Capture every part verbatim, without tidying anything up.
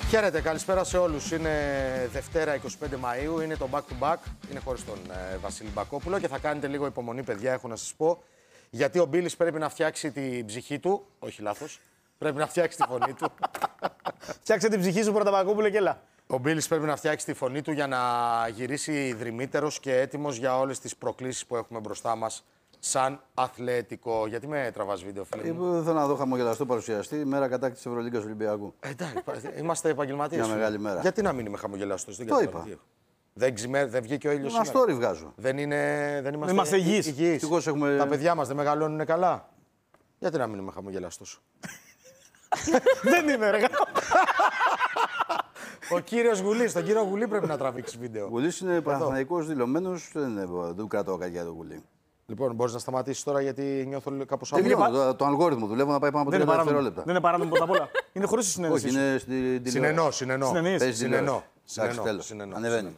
Χαίρετε, καλησπέρα σε όλους. Είναι Δευτέρα εικοστή πέμπτη Μαΐου, είναι το back to back, είναι χωρίς τον ε, Βασίλη Μπακόπουλο και θα κάνετε λίγο υπομονή, παιδιά, έχω να σας πω. Γιατί ο Μπίλης πρέπει να φτιάξει την ψυχή του, όχι λάθος, πρέπει να φτιάξει τη φωνή του. Φτιάξε την ψυχή σου πρώτα, Μπακόπουλε, και έλα. Ο Μπίλης πρέπει να φτιάξει τη φωνή του για να γυρίσει δρυμύτερος και έτοιμος για όλες τις προκλήσεις που έχουμε μπροστά μας σαν αθλέτικο. Γιατί με τραβάς βίντεο, φίλε μου? Ε, θέλω να δω χαμογελαστό παρουσιαστή, μέρα κατάκτηση Ευρωλίγκας Ολυμπιακού. Ε, εντάξει, είμαστε επαγγελματίες. Μια μεγάλη μέρα. Γιατί να μην είμαι χαμογελαστός? Δεν το είπα. Δεν, ξημέ, δεν βγήκε ο ήλιος σήμερα. Ένα story βγάζω. Δεν, είναι, δεν είμαστε, είμαστε υγιείς. υγιείς. Έχουμε... Τα παιδιά μας δεν μεγαλώνουν καλά. Γιατί να μην είμαι χαμογελαστός? Δεν είμαι, ρε. Ο κύριος Γουλής, τον κύριο Γουλή πρέπει να τραβήξει βίντεο. Ο Γουλής είναι Παναθηναϊκός δηλωμένος, δεν, δεν κρατάω κάτι για τον Γουλή. Λοιπόν, μπορείς να σταματήσεις τώρα γιατί νιώθω κάπως Δεν άβολα. το, το αλγόριθμο δουλεύω να πάει πάνω από τριάντα δευτερόλεπτα. Δεν είναι παράνομο πρώτα απ' όλα. Είναι χωρίς τη συνένεση. Όχι, είναι στην Συνενώ, συνενώ. Συνενείς. Συνενώ. Εντάξει, Συνενώ. ανεβαίνει.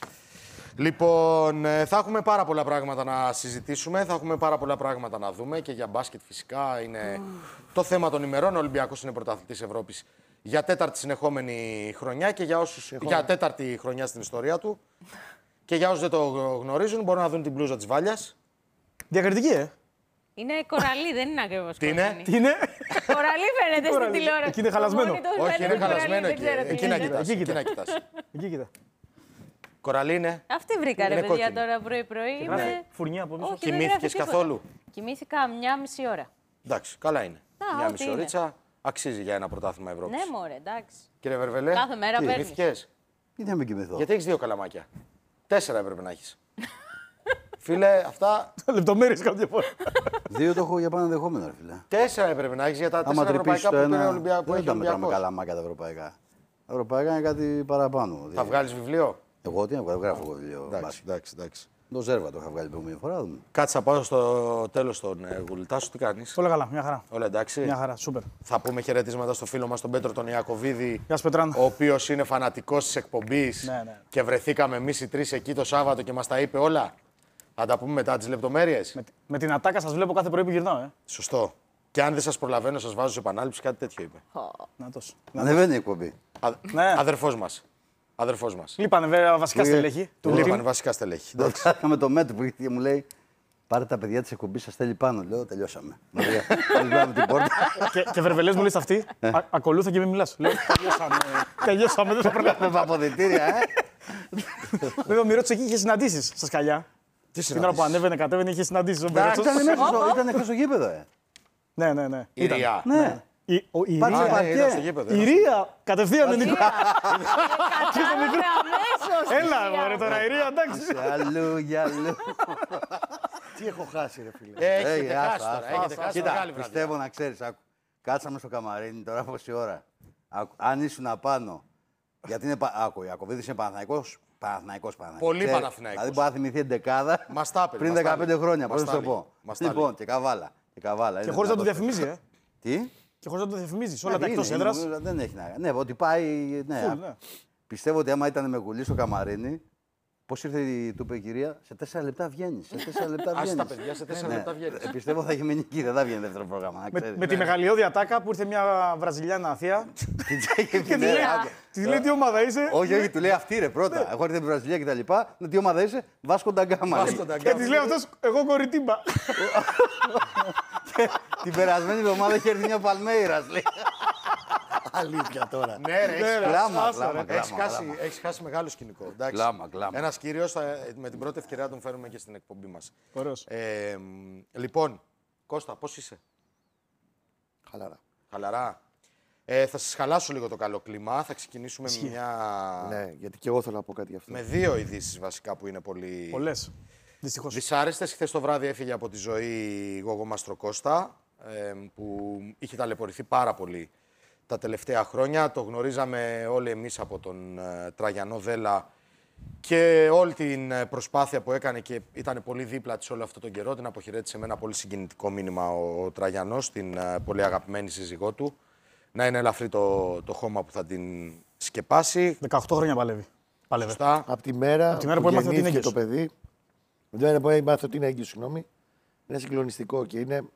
Λοιπόν, θα έχουμε πάρα πολλά πράγματα να συζητήσουμε, θα έχουμε πάρα πολλά πράγματα να δούμε και για μπάσκετ φυσικά είναι το θέμα των ημερών. Ο Ολυμπιακός είναι πρωταθλητής Ευρώπης για τέταρτη συνεχόμενη χρονιά και για, όσους, για τέταρτη χρονιά στην ιστορία του. Και για όσους δεν το γνωρίζουν μπορούν να δουν την μπλούζα της Βάλιας. Διακριτική, ε. Είναι κοραλί, δεν είναι ακριβώς. Τι είναι? Τι είναι? Κοραλί φαίνεται στην τηλεόραση. Εκεί είναι χαλασμένο. Όχι, είναι χαλασμένο εκεί. Εκεί να κοιτάς. Εκεί Εκεί να κοιτάς. Εκεί κοίτα. Κοραλί είναι. Αυτή βρήκα ρε Είναι παιδιά κόκκινη. τώρα πρωί-πρωί. Είμαι... Φουρνιά από πίσω. Όχι, δεν Κοιμήθηκες γράφει τίποτα. καθόλου? Κοιμήθηκα μια μισή ώρα. Εντάξει, καλά είναι. Α, Μια ό,τι μισή είναι. ωρίτσα αξίζει για ένα πρωτάθλημα Ευρώπης. Ναι, μωρέ, εντάξει. Κύριε Βερβελέ, Κάθε μέρα τι, παίρνεις. κοιμήθηκες? Γιατί να μην κοιμηθώ. Γιατί έχεις δύο καλαμάκια. Τέσσερα έπρεπε να έχεις. Φίλε, αυτά. Λεπτομέρειες κάποια φορά. Δύο το έχω για πάνω δεχόμενο, ρε φίλε. Τέσσερα έπρεπε να έχεις για τα Άμα τέσσερα τρυπήσεις ευρωπαϊκά το που πήρε ο ένα, Ολυμπια- που δεν έχει ο τα μετράμε Ολυμπιακός. καλαμάκια τα ευρωπαϊκά. Τα ευρωπαϊκά είναι κάτι παραπάνω. Θα βγάλεις βιβλίο? Εγώ τι να βγάλω, γράφω εγώ βιβλίο. Εντάξει, εντάξει, εντάξει. Το Ζέρβα το είχα βγάλει προηγούμενη φορά. Δούμε. Κάτσε να πάω στο τέλος των ε, Γουλητά σου. Τι κάνεις? Όλα καλά, μια χαρά. Όλα εντάξει. Μια χαρά, σούπερ. Θα πούμε χαιρετίσματα στο φίλο μας τον Πέτρο τον Ιακωβίδη, Γεια σου, Πετράν. ο οποίος είναι φανατικός της εκπομπής. Ναι, ναι. Και βρεθήκαμε εμείς οι τρεις εκεί το Σάββατο και μας τα είπε όλα. Θα τα πούμε μετά τις λεπτομέρειες. Με, με την ατάκα σας βλέπω κάθε πρωί που γυρνάω, ε. Σωστό. Και αν δεν σας προλαβαίνω, σας βάζω σε επανάληψη, κάτι τέτοιο είπε. Να τόσο. Ανεβαίνει η εκπομπή. Α, Ναι. Αδερφός μας. Αδερφός μας. Λείπανε βέβαια βασικά στελέχη. Του Του team. είπαν βασικά στελέχη. Εντάξει. Ρωτάω με το μέτρο που ήρθε και μου λέει: πάρε τα παιδιά της εκπομπής, σας θέλει πάνω. Λέω: τελειώσαμε. Μαρία, τελειώσαμε την πόρτα. Και, και Βερβελές μου λες αυτή, α- ακολούθα και μην μιλάς. Λέω, τελειώσαμε. Τελειώσαμε, δεν θα πρέπει. Με αποδητήρια, ε. Βέβαια, ο Μυρώτης εκεί είχε συναντήσεις στα σκαλιά. Τι Την ώρα που συναντήσεις? ανέβαινε, κατέβαινε, είχε συναντήσεις. ο Ήταν Μυρώτης. μέσα στο- Ήταν εκτός στο γήπεδο, ε. Ναι, ναι, ναι. Η Ριά. Ναι. Η, ο, η, Πάρε Ρία, το ναι, ήταν στο παρκέ. γήπεδο. η Ρία, κατευθείαν είναι. Κατάλαβε αμέσως. Έλα, μωρέ, τώρα η Ρία, εντάξει. Σε αλλού, για αλλού. Τι έχω χάσει, ρε φίλε. Έχετε Ε, άστα, χάσει τώρα. άστα, Έχετε άστα. χάσει Κοίτα, μεγάλη βραδιά. πιστεύω να ξέρεις, άκου, κάτσαμε στο καμαρίνι τώρα πόση ώρα. Άκου, αν ήσουν απάνω, γιατί είναι, πα- άκου, ο Ιακωβίδης είναι Παναθηναϊκός, Παναθηναϊκός, Παναθηναϊκός. Πολύ Ξέρει, Παναθηναϊκός. Δηλαδή μπορεί να θυμηθεί εντεκάδα Μας τα είπε, πριν μας τα δεκαπέντε λέει. χρόνια, Μας πώς να τα το λέει. πω. Μας τα Λοιπόν, λέει. και καβάλα. Και, καβάλα. Και είναι χωρίς να το δυνατός. διαφημίζει, ε. Τι? Και χωρίς να το διαφημίζει. Όλα Ναι, τα είναι, εκτός είναι, έδρας. είναι, δεν έχει να. Ναι, ότι πάει. Ναι, Full, α- ναι. Πιστεύω ότι άμα ήταν με Γουλή στο καμαρίνι, πώς ήρθε η του είπε η κυρία, σε τέσσερα λεπτά βγαίνει. Σε τέσσερα λεπτά Άσε βγαίνει. τα παιδιά, σε τέσσερα λεπτά βγαίνεις. Πιστεύω θα έχει μείνει εκεί, δεν θα βγαίνει δεύτερο πρόγραμμα. να Με, ξέρεις. με τη μεγαλειώδη ατάκα που ήρθε μια Βραζιλιάνα θεία. Την τσέκη Και τη λέει, τη λέει τι ομάδα είσαι. Όχι, όχι, του λέει αυτή ρε πρώτα. Εγώ ήρθα από την Βραζιλία και τα λοιπά. Τι ομάδα είσαι, Βάσκο Νταγκάμα. λέει. Βάσκο Νταγκάμα. Και τη λέει αυτός, εγώ κοριτίμπα. Την περασμένη εβδομάδα είχε έρθει μια Παλμέιρας. λέει. Αλήθεια τώρα. Ναι, ρε, έχεις Κλάμα, άσε, κλάμα, ρε. κλάμα, Έχεις χάσει, κλάμα. έχεις χάσει μεγάλο σκηνικό. Εντάξει. Κλάμα, κλάμα. Ένας κύριος, θα- με την πρώτη ευκαιρία τον φέρουμε και στην εκπομπή μας. Ωραίος. Ε, μ, λοιπόν, Κώστα, πώς είσαι? Χαλαρά. Χαλαρά. Ε, θα σας χαλάσω λίγο το καλό κλίμα. Θα ξεκινήσουμε με, μια... Ναι, γιατί και εγώ θέλω να πω κάτι γι' αυτό. με δύο ειδήσεις βασικά που είναι πολύ Πολλές. Δυστυχώς. δυσάρεστες. Χθες το βράδυ έφυγε από τη ζωή η Γόγο Μαστροκώστα, ε, που είχε ταλαιπωρηθεί πάρα πολύ τα τελευταία χρόνια. Το γνωρίζαμε όλοι εμείς από τον ε, Τραγιανό Δέλα και όλη την ε, προσπάθεια που έκανε και ήταν πολύ δίπλα της όλο αυτόν τον καιρό. Την αποχαιρέτησε με ένα πολύ συγκινητικό μήνυμα ο, ο Τραγιανός, την ε, πολύ αγαπημένη σύζυγό του. Να είναι ελαφρύ το, το χώμα που θα την σκεπάσει. δεκαοκτώ χρόνια παλεύει. Παλεύει. Σωστά. Από τη μέρα, τη μέρα που έμαθε ότι είναι γεννήθηκε το έγκυος. παιδί, από τη μέρα που έμαθε ότι είναι έγκυος, συγγνώμη, είναι συγκλονιστικό και είναι.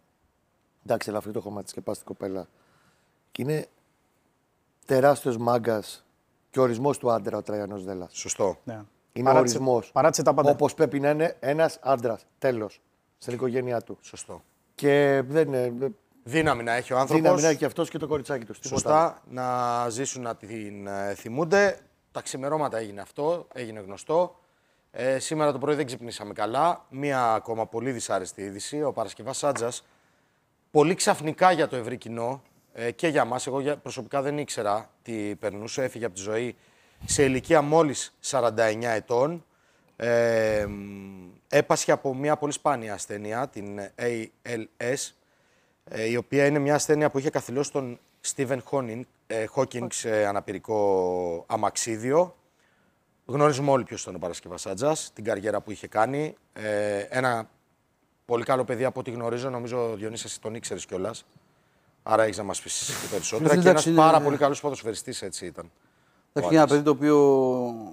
Εντάξει, ελαφρύ το χώμα της και πας στην κοπέλα. Και είναι τεράστιος μάγκας και ο ορισμός του άντρα ο Τραγιανός Δέλλας. Σωστό. Ναι. Είναι ο ορισμός. Παράτησε τα πάντα. Όπως πρέπει να είναι ένας άντρας. Τέλος. Στην οικογένειά του. Σωστό. Και δεν είναι. Δύναμη να έχει ο άνθρωπος. Δύναμη να έχει και αυτός και το κοριτσάκι του. Σωστά. Να ζήσουν να την ε, θυμούνται. Τα ξημερώματα έγινε αυτό. Έγινε γνωστό. Ε, σήμερα το πρωί δεν ξυπνήσαμε καλά. Μία ακόμα πολύ δυσάρεστη είδηση. Ο Παρασκευάς Σάντζας, πολύ ξαφνικά για το ευρύ κοινό ε, και για μας, εγώ προσωπικά δεν ήξερα τι περνούσε, έφυγε από τη ζωή σε ηλικία μόλις σαράντα εννιά ετών. Ε, έπασχε από μια πολύ σπάνια ασθένεια, την έι ελ ες, ε, η οποία είναι μια ασθένεια που είχε καθυλώσει τον Στίβεν Χόκινγκς, ε, αναπηρικό αμαξίδιο. Γνωρίζουμε όλοι ποιος ήταν ο Παρασκευάς Σάντζας, την καριέρα που είχε κάνει. Ε, ένα πολύ καλό παιδί από ό,τι γνωρίζω, νομίζω Διονύση εσύ τον ήξερες κιόλας. Άρα έχεις να μας πεις και περισσότερα. Και ένας είναι... πάρα πολύ καλός ποδοσφαιριστής έτσι ήταν. Εντάξει, είναι ένα παιδί το οποίο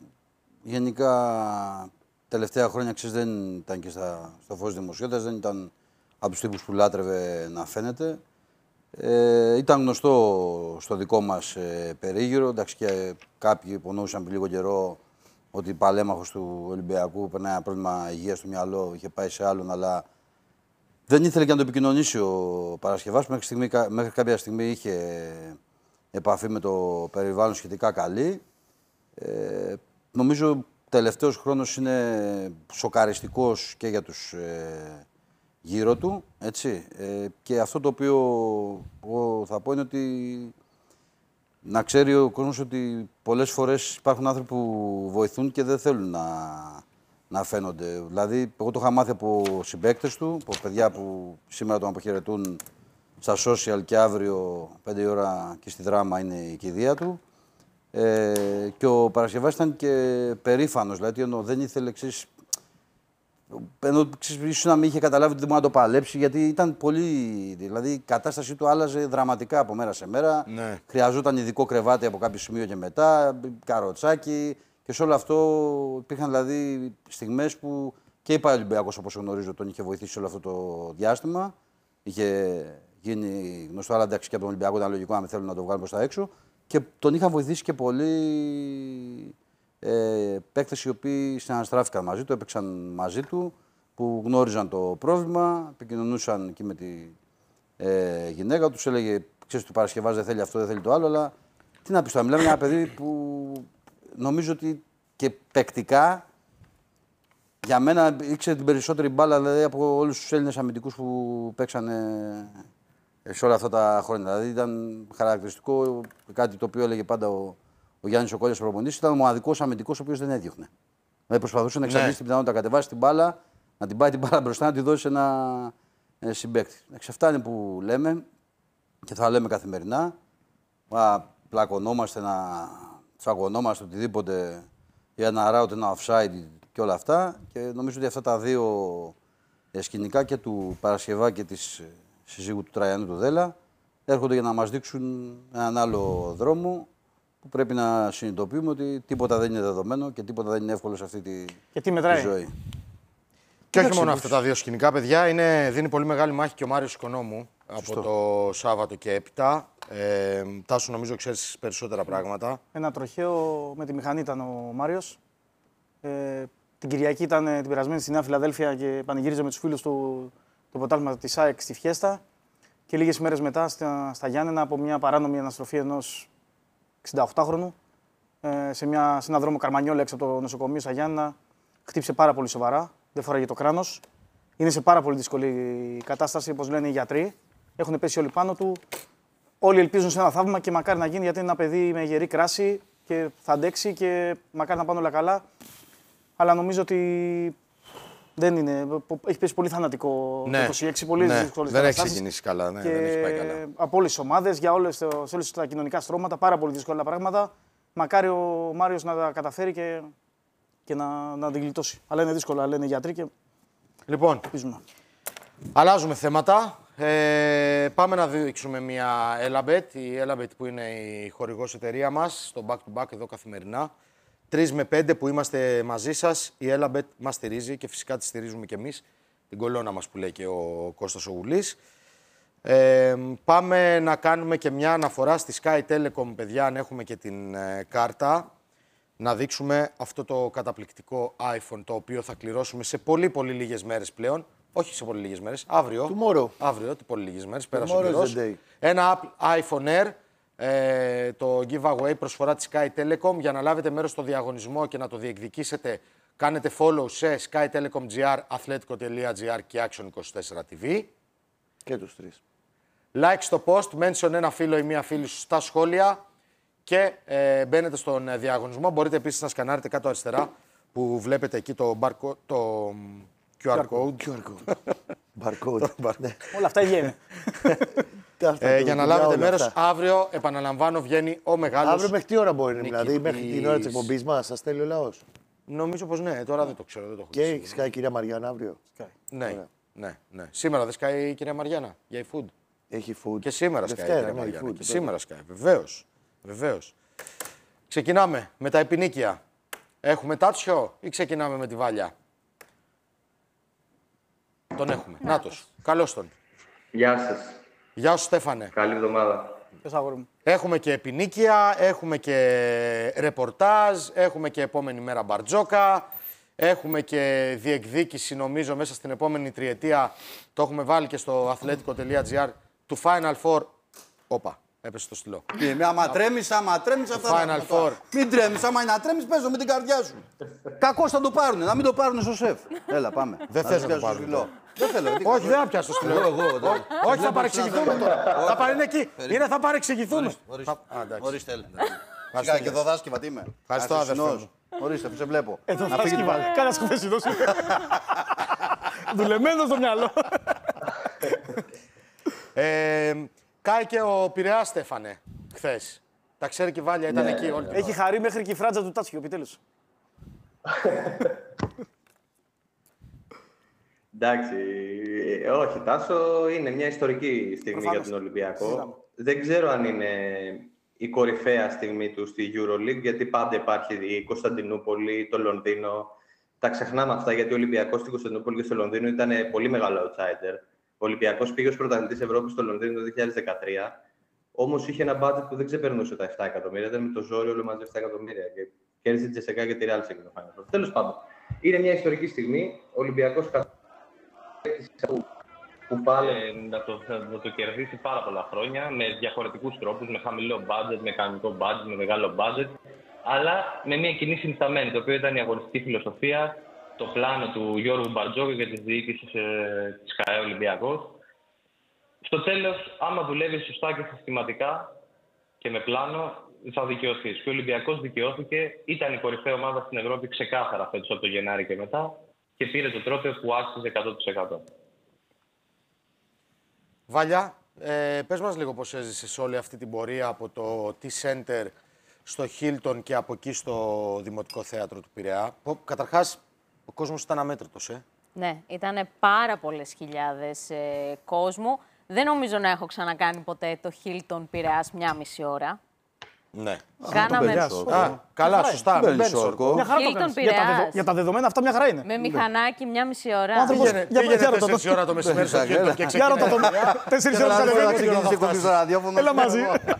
γενικά τελευταία χρόνια ξέρεις, δεν ήταν και στα, στο φως δημοσιότητας, δεν ήταν από τους τύπους που λάτρευε να φαίνεται. Ε, ήταν γνωστό στο δικό μας ε, περίγυρο. Εντάξει, και κάποιοι υπονοούσαν πριν λίγο καιρό ότι παλέμαχος του Ολυμπιακού περνάει ένα πρόβλημα υγείας στο μυαλό, είχε πάει σε άλλον, αλλά δεν ήθελε και να το επικοινωνήσει ο Παρασκευάς. Μέχρι, στιγμή, μέχρι κάποια στιγμή είχε επαφή με το περιβάλλον σχετικά καλή. Ε, νομίζω τελευταίος χρόνος είναι σοκαριστικός και για τους ε, γύρω του, έτσι. Ε, και αυτό το οποίο εγώ θα πω είναι ότι να ξέρει ο κόσμος ότι πολλές φορές υπάρχουν άνθρωποι που βοηθούν και δεν θέλουν να, να φαίνονται. Δηλαδή, εγώ το είχα μάθει από συμπαίκτες του, από παιδιά που σήμερα τον αποχαιρετούν στα social και αύριο πέντε η ώρα και στη δράμα είναι η κηδεία του. Ε, και ο Παρασκευάς ήταν και περήφανος, δηλαδή ενώ δεν ήθελε εξής, ενώ ίσως να μην είχε καταλάβει ότι δεν μπορεί να το παλέψει, γιατί ήταν πολύ. Δηλαδή η κατάστασή του άλλαζε δραματικά από μέρα σε μέρα. Ναι. Χρειαζόταν ειδικό κρεβάτι από κάποιο σημείο και μετά, καροτσάκι. Και σε όλο αυτό υπήρχαν δηλαδή στιγμές που και η Ολυμπιακός, όπως γνωρίζω, τον είχε βοηθήσει όλο αυτό το διάστημα. Είχε γίνει γνωστό, αλλά εντάξει και από τον Ολυμπιακό ήταν λογικό να θέλουν να το βγάλουν προς τα έξω. Και τον είχαν βοηθήσει και πολλοί ε, παίκτες οι οποίοι συναναστράφηκαν μαζί του, έπαιξαν μαζί του, που γνώριζαν το πρόβλημα, επικοινωνούσαν και με τη ε, γυναίκα του, έλεγε: ξέρεις, του Παρασκευάς δεν θέλει αυτό, δεν θέλει το άλλο. Αλλά τι να πεις τώρα, μιλάμε για ένα παιδί που νομίζω ότι και παικτικά για μένα ήξερε την περισσότερη μπάλα δηλαδή, από όλους τους Έλληνες αμυντικούς που παίξανε σε όλα αυτά τα χρόνια. Δηλαδή ήταν χαρακτηριστικό κάτι το οποίο έλεγε πάντα ο, ο Γιάννης ο Κόλλιας προπονητής. Ήταν ο μοναδικός αμυντικός ο οποίος δεν έδιωχνε. Δηλαδή προσπαθούσε να εξαντλήσει ναι. την πιθανότητα να κατεβάσει την μπάλα, να την πάει την μπάλα μπροστά, να τη δώσει ένα ε, συμπαίκτη. Αυτά είναι που λέμε και θα λέμε καθημερινά. Α, πλακωνόμαστε, να τσακωνόμαστε οτιδήποτε για ένα ράουτ, ένα offside και όλα αυτά. Και νομίζω ότι αυτά τα δύο σκηνικά και του Παρασκευά και της συζύγου του Τραγιανού του Δέλλα έρχονται για να μας δείξουν έναν άλλο δρόμο που πρέπει να συνειδητοποιούμε ότι τίποτα δεν είναι δεδομένο και τίποτα δεν είναι εύκολο σε αυτή τη, και τι μετράει. τη ζωή. Και όχι μόνο αυτά τα δύο σκηνικά, παιδιά, είναι, δίνει πολύ μεγάλη μάχη και ο Μάριος Οικονόμου από το Σάββατο και έπειτα. Ε, Τάσου, νομίζω ξέρεις περισσότερα πράγματα. Ένα τροχαίο με τη μηχανή ήταν ο Μάριος. Ε, την Κυριακή ήταν την περασμένη στη Νέα Φιλαδέλφια και πανηγύριζε με τους φίλους του το ποτάλμα της ΑΕΚ στη Φιέστα. Και λίγες μέρες μετά στα, στα Γιάννενα από μια παράνομη αναστροφή ενός εξηνταοκτάχρονου ε, σε, μια, σε ένα δρόμο Καρμανιόλα έξω από το νοσοκομείο στα Γιάννενα. Χτύπησε πάρα πολύ σοβαρά, δεν φοράγε το κράνος. Είναι σε πάρα πολύ δύσκολη κατάσταση, όπως λένε οι γιατροί. Έχουν πέσει όλοι πάνω του. Όλοι ελπίζουν σε ένα θαύμα και μακάρι να γίνει, γιατί είναι ένα παιδί με γερή κράση και θα αντέξει και μακάρι να πάνε όλα καλά. Αλλά νομίζω ότι δεν είναι. Έχει πέσει πολύ θανατικό ναι. το είκοσι έξι, πολύ ναι. δύσκολες δεν καταστάσεις. έχει ξεκινήσει καλά, ναι, και δεν έχει πάει καλά. Από όλες τις ομάδες, για όλες, σε όλες τα κοινωνικά στρώματα, πάρα πολύ δύσκολα πράγματα. Μακάρι ο Μάριος να τα καταφέρει και, και να, να την γλιτώσει. Αλλά είναι δύσκολα, λένε οι γιατροί και λοιπόν, ελπίζουμε. Αλλάζουμε θέματα. Ε, πάμε να δείξουμε μια Elabet. Η Elabet που είναι η χορηγός εταιρεία μας, στο back to back εδώ καθημερινά. Τρεις με πέντε που είμαστε μαζί σας, η Elabet μας στηρίζει και φυσικά τη στηρίζουμε και εμείς. Την κολόνα μας που λέει και ο Κώστας ο Γουλής. Ε, πάμε να κάνουμε και μια αναφορά στη Sky Telecom, παιδιά, αν έχουμε και την ε, κάρτα. Να δείξουμε αυτό το καταπληκτικό iPhone, το οποίο θα κληρώσουμε σε πολύ πολύ λίγες μέρες πλέον. Όχι σε πολύ λίγες μέρες, αύριο. Tomorrow. Αύριο, τι πολύ λίγες μέρες, πέρασε ο Tomorrow καιρός. is the day. Ένα iPhone Air, ε, το giveaway προσφορά της Sky Telecom. Για να λάβετε μέρος στο διαγωνισμό και να το διεκδικήσετε, κάνετε follow σε Sky Telecom τζι αρ, athletico.gr και Action είκοσι τέσσερα τι βι. Και τους τρεις. Like στο post, mention ένα φίλο ή μία φίλη σου στα σχόλια και ε, μπαίνετε στον ε, διαγωνισμό. Μπορείτε επίσης να σκανάρετε κάτω αριστερά που βλέπετε εκεί το, barcode, το κιου αρ code. κιου αρ code. Barcode. Ναι. Όλα αυτά βγαίνουν. Ε, για να λάβετε μέρος, αύριο, επαναλαμβάνω, βγαίνει ο μεγάλος. Αύριο μέχρι τι ώρα μπορεί, δηλαδή νικητής. μέχρι την ώρα της εκπομπής μας, σας στέλνει ο λαός. Νομίζω πως ναι, τώρα δεν το ξέρω, δεν το έχω Και δει έχει σκάει η κυρία Μαριάννα αύριο. Ναι, Ωραία. ναι, ναι. Σήμερα δεν σκάει η κυρία Μαριάννα για eFood. Έχει food. Και σήμερα σκάει η Δευτέρα, κυρία ναι, Μαριάννα. food, Και βέβαια. σήμερα σκάει, βεβαίως. Βεβαίως. Ξεκινάμε με τα επινίκια. Έχουμε Τάτσιο ή ξεκινάμε με τη Βάλια? Τον έχουμε. Νάτος. Καλώς τον. Γεια σας. Γεια σου Στέφανε. Καλή εβδομάδα. Ποιος αγόρι μου. Έχουμε και επινίκια, έχουμε και ρεπορτάζ, έχουμε και επόμενη μέρα μπαρτζόκα, έχουμε και διεκδίκηση νομίζω μέσα στην επόμενη τριετία. Το έχουμε βάλει και στο athletico.gr του Final Four. Όπα, έπεσε το στυλό. Τι, άμα τρέμεις, άμα τρέμεις αυτά τα Final πράγματα. Four. Μην τρέμεις, άμα είναι να τρέμεις, παίζω με την καρδιά σου. Κακώς θα το πάρουνε, να μην το πάρουνε στο σεφ. Έλα, πάμε. Δεν Να θες τους να το πιάσω πάρουν στο τώρα. φιλό. Δεν θέλω. τι Όχι, κάνω. δεν θα πιάσει το στυλό. Εγώ, εγώ, τώρα. Όχι, θα παρεξηγηθούμε τώρα. Θα πάνε εκεί. Είναι, θα παρεξηγηθούμε. Ορίστε, Α, εντάξει. ορίστε, έλα. Ευχαριστώ, Σιγά και γεια εδώ δάσκευα, τι είμαι. Ευχαριστώ, Αχθεσινός. αδερφέ μου. Ορίστε, που σε βλέπω. Εδώ Να θα φύγει σκύβα. πάλι. Κάνα σκουφέσιδος. Δουλεμένο στο μυαλό. Ε, κάει και ο Πειραιάς, Στέφανε, χθες. Τα ξέρει και η Βάλια, ήταν εκεί όλη την Έχει χαρεί μέχρι και η φράτζα του Τάτσιου, επιτέλους. Εντάξει, ε, όχι, Τάσο, είναι μια ιστορική στιγμή Προφανώς. για τον Ολυμπιακό. Συζητάμε. Δεν ξέρω αν είναι η κορυφαία στιγμή του στη EuroLeague, γιατί πάντα υπάρχει η Κωνσταντινούπολη, το Λονδίνο. Τα ξεχνάμε αυτά, γιατί ο Ολυμπιακός στην Κωνσταντινούπολη και στο Λονδίνο ήταν πολύ μεγάλο outsider. Ο Ολυμπιακός πήγε ως πρωταθλητής Ευρώπης στο Λονδίνο το δύο χιλιάδες δεκατρία. Όμως είχε ένα budget που δεν ξεπερνούσε τα επτά εκατομμύρια. Ήταν με το ζόρι όλο μαζί επτά εκατομμύρια. Και κέρδισε τη Τζεσεκά και τη Real σε Final Four. Τέλος πάντων, είναι μια ιστορική στιγμή. Ο Ολυμπιακός που πάλι ε, να, το, να το κερδίσει πάρα πολλά χρόνια με διαφορετικούς τρόπους, με χαμηλό budget, με κανονικό budget, με μεγάλο budget, αλλά με μια κοινή συνισταμένη, το οποίο ήταν η αγωνιστική φιλοσοφία, το πλάνο του Γιώργου Μπαρτζόκα και της διοίκησης ε, της ΚΑΕ Ολυμπιακός. Στο τέλος, άμα δουλεύει σωστά και συστηματικά και με πλάνο, θα δικαιωθείς. Και ο Ολυμπιακός δικαιώθηκε, ήταν η κορυφαία ομάδα στην Ευρώπη ξεκάθαρα φέτος από το Γενάρη και μετά και πήρε το τρόπαιο που άξιζε εκατό τοις εκατό. Βάλια, ε, πες μας λίγο πώς έζησες όλη αυτή την πορεία από το T-Center στο Hilton και από εκεί στο Δημοτικό Θέατρο του Πειραιά. Που, καταρχάς, ο κόσμος ήταν αμέτρητος, ε. Ναι, ήταν πάρα πολλές χιλιάδες ε, κόσμου. Δεν νομίζω να έχω ξανακάνει ποτέ το Hilton Πειραιάς μια μισή ώρα. Ναι. Κάναμε Α, καλά, σωστά. Δεν Μην μπαίνεις μπαίνεις όρκο. όρκο. Μια χαρά το Hilton κάνεις. Για τα, Πειραιάς. δεδο- για τα δεδομένα αυτά μια χαρά είναι. με μηχανάκι μια μισή ώρα. άνθρωπος- Πήγαινε, Για- πήγαινε για ρώτα τέσσερις το. ώρα το μεσημέρι στο Έλα. Hilton και Για ρώτα το. ξεκινάει. Τέσσερις Θέλω ώρες να δω να κατεβαίνει. ξεκινήσει η εκπομπή στο ραδιόφωνο. Έλα μαζί.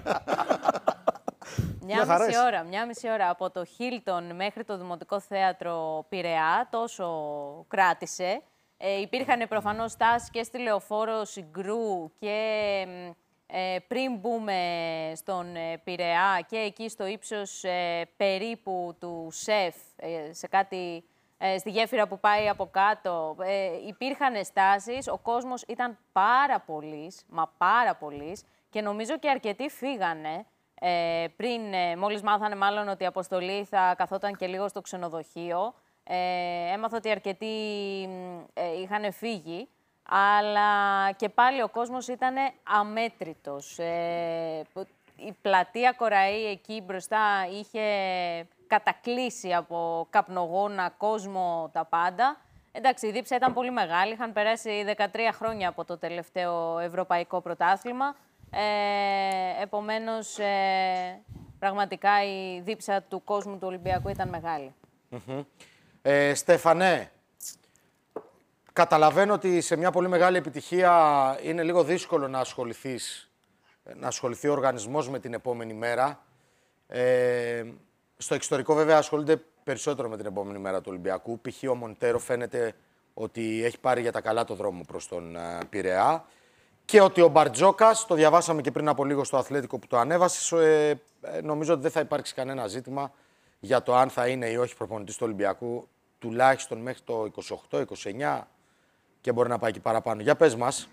Μια Μια χαρά μισή είσαι. ώρα, μια μισή ώρα από το Hilton μέχρι το Δημοτικό Θέατρο Πειραιά, τόσο κράτησε. Ε, υπήρχαν προφανώς στάσεις και στη Λεωφόρο Συγκρού και ε, πριν μπούμε στον ε, Πειραιά και εκεί στο ύψος ε, περίπου του ΣΕΦ, ε, σε κάτι, ε, στη γέφυρα που πάει από κάτω, ε, υπήρχαν στάσεις, ο κόσμος ήταν πάρα πολύς, μα πάρα πολύς και νομίζω και αρκετοί φύγανε. Ε, πριν, ε, μόλις μάθανε μάλλον ότι η αποστολή θα καθόταν και λίγο στο ξενοδοχείο, ε, έμαθα ότι αρκετοί ε, είχαν φύγει, αλλά και πάλι ο κόσμος ήταν αμέτρητος. Ε, η πλατεία Κοραή εκεί μπροστά είχε κατακλείσει από καπνογόνα, κόσμο, τα πάντα. Εντάξει, η δίψα ήταν πολύ μεγάλη, είχαν περάσει δεκατρία χρόνια από το τελευταίο ευρωπαϊκό πρωτάθλημα. Ε, επομένως, ε, πραγματικά η δίψα του κόσμου του Ολυμπιακού ήταν μεγάλη. Ε, Στέφανε, καταλαβαίνω ότι σε μια πολύ μεγάλη επιτυχία είναι λίγο δύσκολο να ασχοληθείς, να ασχοληθεί ο οργανισμός με την επόμενη μέρα. Ε, στο εξωτερικό βέβαια ασχολούνται περισσότερο με την επόμενη μέρα του Ολυμπιακού. Π.χ. ο Μοντέρο φαίνεται ότι έχει πάρει για τα καλά το δρόμο προς τον uh, Πειραιά. Και ότι ο Μπαρτζόκας, το διαβάσαμε και πριν από λίγο στο Αθλέτικο που το ανέβασε, ε, ε, νομίζω ότι δεν θα υπάρξει κανένα ζήτημα για το αν θα είναι ή όχι προπονητής του Ολυμπιακού, τουλάχιστον μέχρι το είκοσι οκτώ είκοσι εννιά και μπορεί να πάει και παραπάνω. Για πες μας.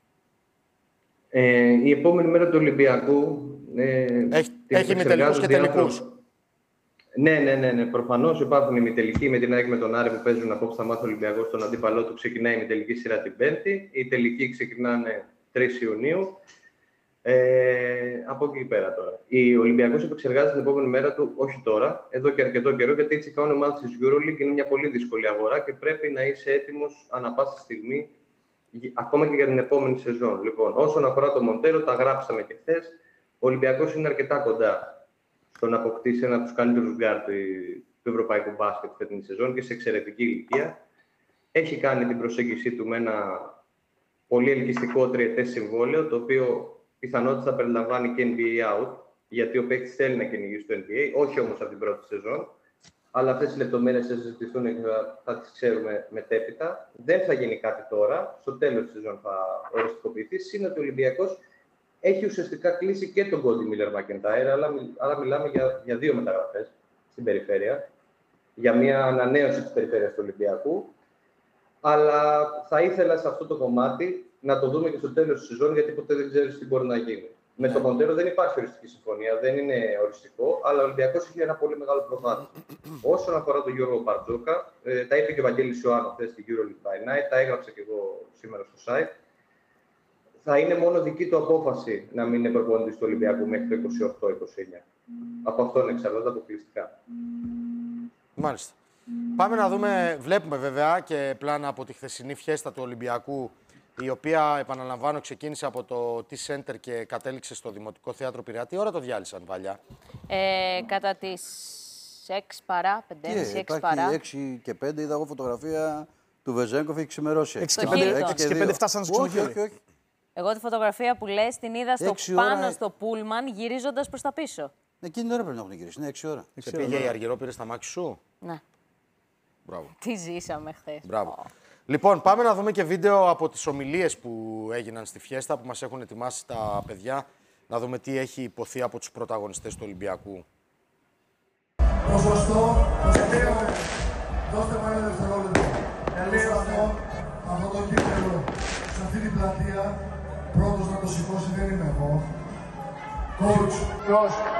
Ε, η επόμενη μέρα του Ολυμπιακού... Ε, έχει έχει ημιτελικούς και τελικούς. Ναι, ναι, ναι, ναι. Προφανώς υπάρχουν ημιτελικοί με την ΑΕΚ με τον Άρη που παίζουν απόψε θα μάθει ο Ολυμπιακός στον αντίπαλό του. Ξεκινάει η ημιτελική σειρά την Πέμπτη. Οι τελικοί ξεκινάνε τρεις Ιουνίου. Ε, από εκεί πέρα τώρα. Ο Ολυμπιακός επεξεργάζεται την επόμενη μέρα του, όχι τώρα, εδώ και αρκετό καιρό, γιατί έτσι κάνουν ομάδες της EuroLeague. Είναι μια πολύ δύσκολη αγορά και πρέπει να είσαι έτοιμος ανά πάσα στιγμή, ακόμα και για την επόμενη σεζόν. Λοιπόν, όσον αφορά το Μοντέρο, τα γράψαμε και χθες. Ο Ολυμπιακός είναι αρκετά κοντά στο να αποκτήσει ένα από τους καλύτερους γκάρ του ευρωπαϊκού μπάσκετ φετινή σεζόν και σε εξαιρετική ηλικία. Έχει κάνει την προσέγγιση του με ένα πολύ ελκυστικό τριετές συμβόλαιο, το οποίο πιθανότητα θα περιλαμβάνει και N B A out, γιατί ο παίκτης θέλει να κυνηγήσει το N B A, όχι όμως από την πρώτη σεζόν. Αλλά αυτές οι λεπτομέρειες θα συζητηθούν και θα τις ξέρουμε μετέπειτα. Δεν θα γίνει κάτι τώρα. Στο τέλος της σεζόν θα οριστικοποιηθεί. Συν ότι ο Ολυμπιακός έχει ουσιαστικά κλείσει και τον Κόντι Μίλλερ Μακεντάιρ, αλλά, αλλά μιλάμε για, για δύο μεταγραφές στην περιφέρεια. Για μια ανανέωση της περιφέρειας του Ολυμπιακού. Αλλά θα ήθελα σε αυτό το κομμάτι να το δούμε και στο τέλος της σεζόν, γιατί ποτέ δεν ξέρεις τι μπορεί να γίνει. Με τον Μοντέρο δεν υπάρχει οριστική συμφωνία, δεν είναι οριστικό, αλλά ο Ολυμπιακός έχει ένα πολύ μεγάλο προβάδισμα. Όσον αφορά τον Γιώργο Μπαρτζόκα, ε, τα είπε και ο Βαγγέλης Ιωάννου χθες στην EuroLeague by Night, τα έγραψα και εγώ σήμερα στο site. Θα είναι μόνο δική του απόφαση να μην είναι προπονητής του Ολυμπιακού μέχρι το είκοσι οκτώ είκοσι εννιά. Από αυτόν εξαρτάται αποκλειστικά. Μάλιστα. Πάμε να δούμε, βλέπουμε βέβαια και πλάνα από τη χθεσινή φιέστα του Ολυμπιακού, η οποία, επαναλαμβάνω, ξεκίνησε από το T-Center και κατέληξε στο Δημοτικό Θέατρο Πειραιά. Τι ώρα το διάλυσαν, Βάλια? Ε, κατά τις έξι παρά, πέντε και μισή, έξι παρά. έξι και πέντε είδα εγώ φωτογραφία του Βεζέγκοφ, έχει ξημερώσει. έξι και πέντε φτάσανε στο ξενοδοχείο. Όχι, όχι. Εγώ τη φωτογραφία που λες την είδα στο πάνω ώρα... στο πούλμαν γυρίζοντας προς τα πίσω. Εκείνη την ώρα πρέπει να έχουν γυρίσει, είναι έξι ώρα. Σε πήγε η Αργυρό, πήρε στα μάξι σου. Ναι. Μπράβο. Τι ζήσαμε χθες. Μπράβο. Oh. Λοιπόν, πάμε να δούμε και βίντεο από τις ομιλίες που έγιναν στη φιέστα, που μας έχουν ετοιμάσει τα παιδιά. Να δούμε τι έχει υποθεί από τους πρωταγωνιστές του Ολυμπιακού. Ποσοστό, ποσοστό, δώστε μου ένα δευτερόλεπτο. Ποσοστό, αυτό το κύπελο, σε αυτή την πλατεία, πρώτος να το σηκώσει δεν είμαι εγώ. Coach, ποιος?